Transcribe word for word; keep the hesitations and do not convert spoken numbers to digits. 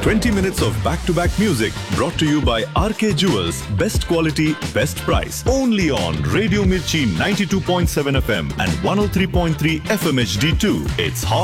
twenty minutes of back-to-back music brought to you by R K Jewels. Best quality, best price. Only on Radio Mirchi ninety-two point seven F M and one oh three point three F M H D two. It's hot.